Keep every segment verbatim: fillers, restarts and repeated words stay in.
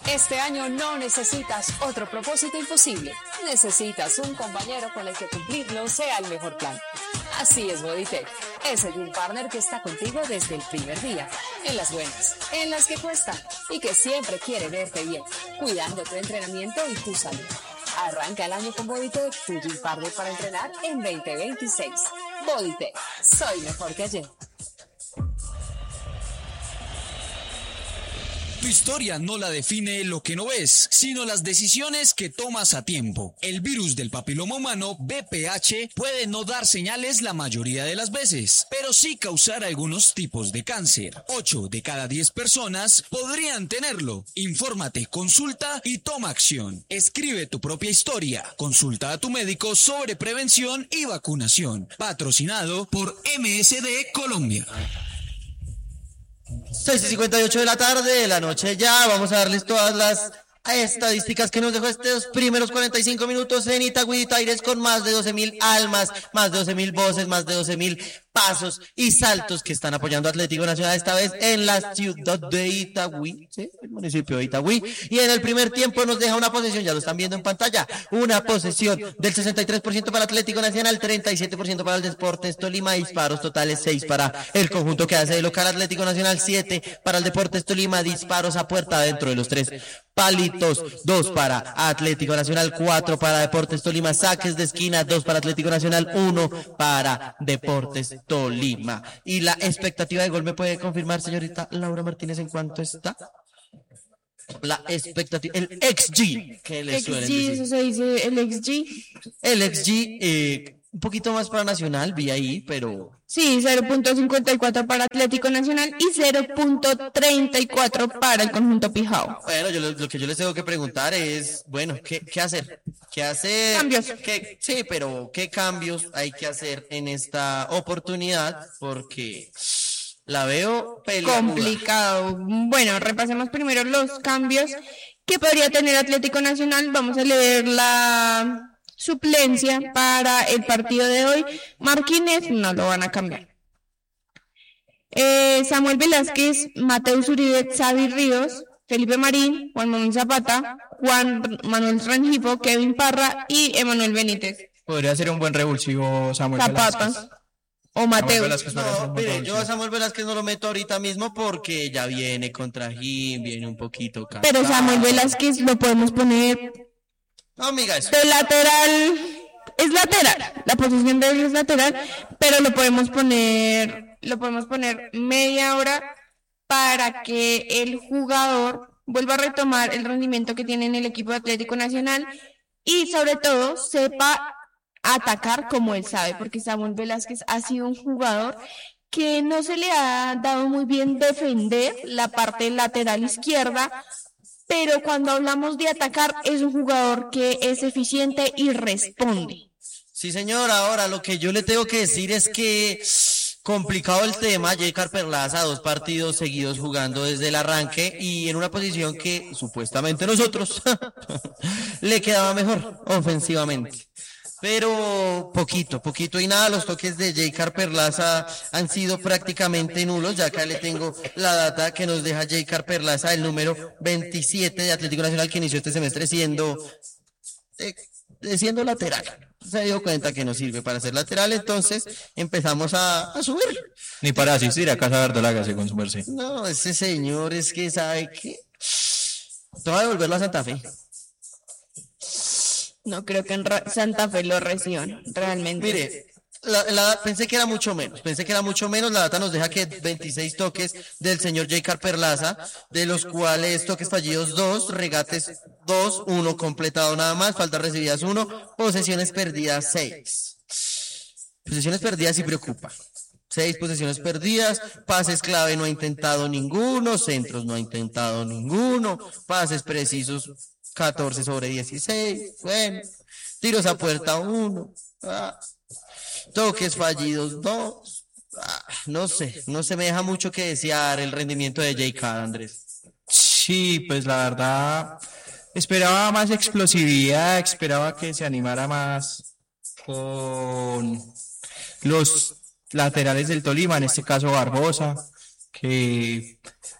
Este año no necesitas otro propósito imposible. Necesitas un compañero con el que cumplirlo sea el mejor plan. Así es Bodytech, ese gym partner que está contigo desde el primer día, en las buenas, en las que cuestan y que siempre quiere verte bien, cuidando tu entrenamiento y tu salud. Arranca el año con Bodytech, tu gym partner para entrenar en veinte veintiséis. Bodytech, soy mejor que ayer. Tu historia no la define lo que no ves, sino las decisiones que tomas a tiempo. El virus del papiloma humano, V P H, puede no dar señales la mayoría de las veces, pero sí causar algunos tipos de cáncer. ocho de cada diez personas podrían tenerlo. Infórmate, consulta y toma acción. Escribe tu propia historia. Consulta a tu médico sobre prevención y vacunación. Patrocinado por M S D Colombia. seis y cincuenta y ocho de la tarde, de la noche ya, vamos a darles todas las estadísticas que nos dejó estos primeros cuarenta y cinco minutos en Itagüí Taires, con más de doce mil almas, más de doce mil voces, más de doce mil pasos y saltos que están apoyando a Atlético Nacional, esta vez en la ciudad de Itagüí, ¿sí? El municipio de Itagüí, y en el primer tiempo nos deja una posesión, ya lo están viendo en pantalla, una posesión del sesenta y tres por ciento para Atlético Nacional, treinta y siete por ciento para el Deportes Tolima, disparos totales seis para el conjunto que hace de local Atlético Nacional, siete para el Deportes Tolima, disparos a puerta dentro de los tres palitos, dos para Atlético Nacional, cuatro para Deportes Tolima, saques de esquina, dos para Atlético Nacional, uno para Deportes Tolima. Y la expectativa de gol, ¿me puede confirmar, señorita Laura Martínez, en cuánto está? La expectativa, el X G, que le suelen decir. Eso se dice el X G. El X G, eh, un poquito más para Nacional, vi ahí, pero... Sí, cero punto cincuenta y cuatro para Atlético Nacional y cero punto treinta y cuatro para el conjunto Pijao. Bueno, yo lo, lo que yo les tengo que preguntar es, bueno, ¿qué, qué hacer? ¿Qué hacer? Cambios. ¿Qué, sí, pero ¿qué cambios hay que hacer en esta oportunidad? Porque la veo peleaguda. Complicado. Bueno, repasemos primero los cambios que podría tener Atlético Nacional. Vamos a leer la suplencia para el partido de hoy. Martínez no lo van a cambiar. Eh, Samuel Velázquez, Mateus Uribe, Xavi Ríos, Felipe Marín, Juan Manuel Zapata, Juan Manuel Rengifo, Kevin Parra y Emanuel Benítez. Podría ser un buen revulsivo Samuel Zapata Velázquez. o Mateus. No, mire, yo a Samuel Velázquez no lo meto ahorita mismo porque ya viene contra Jim, viene un poquito cansado. Pero Samuel Velázquez lo podemos poner No, amiga, eso. de lateral. Es lateral, la posición de él es lateral, pero lo podemos poner, lo podemos poner media hora para que el jugador vuelva a retomar el rendimiento que tiene en el equipo de Atlético Nacional y sobre todo sepa atacar como él sabe, porque Samuel Velázquez ha sido un jugador que no se le ha dado muy bien defender la parte lateral izquierda, pero cuando hablamos de atacar es un jugador que es eficiente y responde. Sí, señor, ahora lo que yo le tengo que decir es que complicado el tema, Jaycar Perlaza, dos partidos seguidos jugando desde el arranque y en una posición que supuestamente nosotros le quedaba mejor ofensivamente. Pero poquito, poquito y nada, los toques de Jaycar Perlaza han sido prácticamente nulos, ya acá le tengo la data que nos deja Jaycar Perlaza, el número veintisiete de Atlético Nacional, que inició este semestre siendo, eh, siendo lateral. Se dio cuenta que no sirve para ser lateral, entonces empezamos a, a subir. Ni para asistir a Casa Verdolaga, según su merced. No, ese señor es que sabe que... Te va a devolverlo a Santa Fe. No creo que en Ra- Santa Fe lo reciban, realmente. Mire, la, la, pensé que era mucho menos, pensé que era mucho menos, la data nos deja que veintiséis toques del señor Jaycar Perlaza, de los cuales toques fallidos dos, regates dos, uno completado nada más, faltas recibidas uno, posesiones perdidas seis. Posesiones perdidas sí preocupa. Seis posesiones perdidas, pases clave no ha intentado ninguno, centros no ha intentado ninguno, pases precisos catorce sobre dieciséis, bueno, tiros a puerta uno, ah, toques fallidos dos, ah, no sé, no se me deja mucho que desear el rendimiento de Jaycar, Andrés. Sí, pues la verdad, esperaba más explosividad, esperaba que se animara más con los laterales del Tolima, en este caso Barbosa, que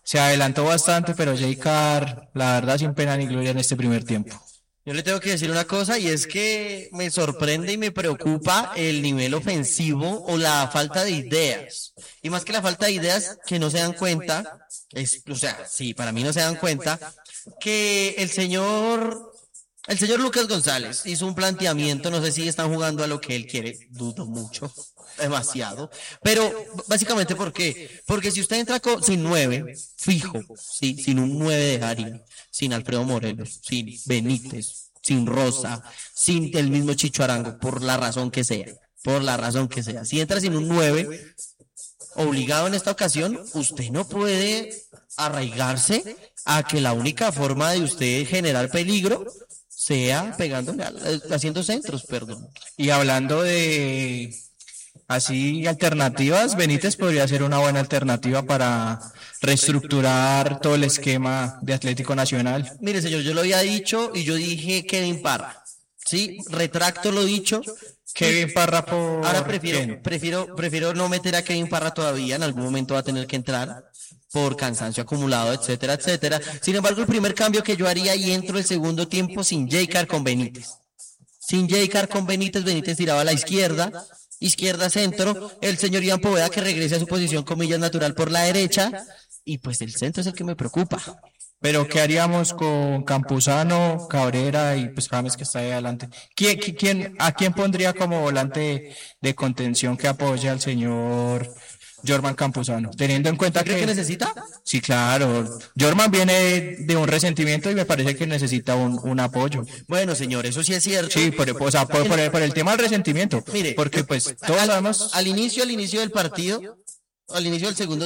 se adelantó bastante, pero Jay Carr, la verdad, sin pena ni gloria en este primer tiempo. Yo le tengo que decir una cosa y es que me sorprende y me preocupa el nivel ofensivo o la falta de ideas. Y más que la falta de ideas, que no se dan cuenta, es, o sea, sí, para mí no se dan cuenta, que el señor, el señor Lucas González hizo un planteamiento, no sé si están jugando a lo que él quiere, dudo mucho, demasiado, pero básicamente ¿por qué? Porque si usted entra con, sin nueve, fijo, sí, sin un nueve de área, sin Alfredo Morelos, sin Benítez, sin Rosa, sin el mismo Chicho Arango, por la razón que sea, por la razón que sea. Si entra sin un nueve, obligado en esta ocasión, usted no puede arraigarse a que la única forma de usted generar peligro sea pegándole, a, haciendo centros, perdón. Y hablando de así alternativas, Benítez podría ser una buena alternativa para reestructurar todo el esquema de Atlético Nacional. Mire, señor, yo lo había dicho y yo dije Kevin Parra, ¿sí? Retracto lo dicho. Kevin Parra por... Ahora prefiero, prefiero, prefiero no meter a Kevin Parra todavía, en algún momento va a tener que entrar por cansancio acumulado, etcétera, etcétera. Sin embargo, el primer cambio que yo haría y entro el segundo tiempo sin Jay Carr con Benítez. Sin Jay Carr con Benítez, Benítez tiraba a la izquierda, izquierda centro, el señor Iván Poveda que regrese a su posición comillas natural por la derecha, y pues el centro es el que me preocupa. Pero ¿qué haríamos con Campuzano, Cabrera y pues James que está ahí adelante? ¿Quién, quién, ¿A quién pondría como volante de contención que apoye al señor Jorman Campuzano? Teniendo en cuenta ¿Cree que... que necesita? Sí, claro. Jorman viene de un resentimiento y me parece que necesita un, un apoyo. Bueno, señor, eso sí es cierto. Sí, por, o sea, por, por, el, por el tema del resentimiento. Mire, porque pues todos al, sabemos... al inicio, al inicio del partido, al inicio del segundo